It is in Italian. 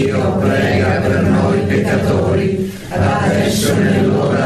Dio, prega per noi peccatori, adesso è l'ora